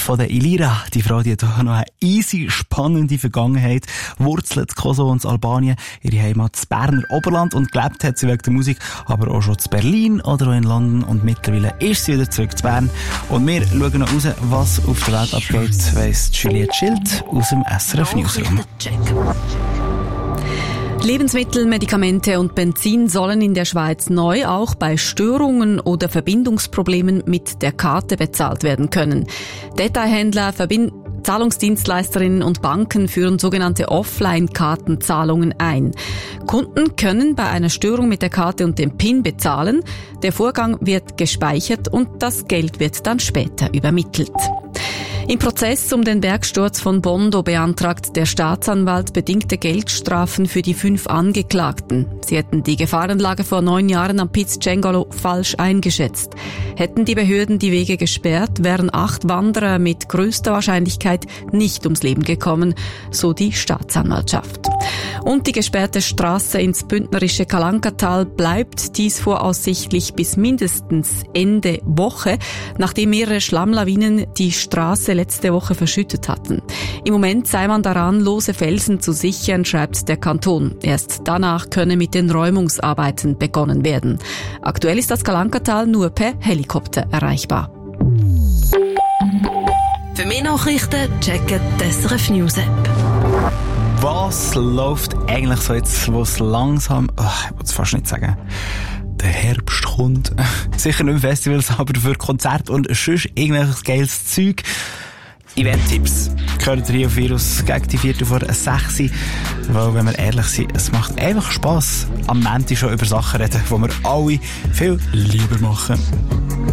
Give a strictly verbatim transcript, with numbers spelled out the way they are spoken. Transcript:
von der Ilira. Die Frau, die hat noch eine easy, spannende Vergangenheit. Wurzelt Kosovo und Albanien, ihre Heimat das Berner Oberland, und gelebt hat sie wegen der Musik aber auch schon in Berlin oder auch in London, und mittlerweile ist sie wieder zurück zu Bern. Und wir schauen noch raus, was auf der Welt abgeht, weiss Juliette Schild aus dem S R F Newsroom. Lebensmittel, Medikamente und Benzin sollen in der Schweiz neu auch bei Störungen oder Verbindungsproblemen mit der Karte bezahlt werden können. Detailhändler, Verbind Zahlungsdienstleisterinnen und Banken führen sogenannte Offline-Kartenzahlungen ein. Kunden können bei einer Störung mit der Karte und dem PIN bezahlen. Der Vorgang wird gespeichert und das Geld wird dann später übermittelt. Im Prozess um den Bergsturz von Bondo beantragt der Staatsanwalt bedingte Geldstrafen für die fünf Angeklagten. Sie hätten die Gefahrenlage vor neun Jahren am Piz Cengolo falsch eingeschätzt. Hätten die Behörden die Wege gesperrt, wären acht Wanderer mit größter Wahrscheinlichkeit nicht ums Leben gekommen, so die Staatsanwaltschaft. Und die gesperrte Straße ins bündnerische Kalankatal bleibt dies voraussichtlich bis mindestens Ende Woche, nachdem mehrere Schlammlawinen die Straße letzte Woche verschüttet hatten. Im Moment sei man daran, lose Felsen zu sichern, schreibt der Kanton. Erst danach könne mit den Räumungsarbeiten begonnen werden. Aktuell ist das Kalankatal nur per Helikopter erreichbar. Für mehr Nachrichten checken die S R F News App. Was läuft eigentlich so jetzt, wo es langsam, oh, ich will es fast nicht sagen, der Herbst kommt? Sicher nicht Festivals, aber für Konzerte und sonst irgendwelches geiles Zeug. Event-Tipps gehört hier auf Virus gegen die Viertel vor sechs. Weil, wenn wir ehrlich sind, es macht einfach Spass, am Montag schon über Sachen reden, die wir alle viel lieber machen.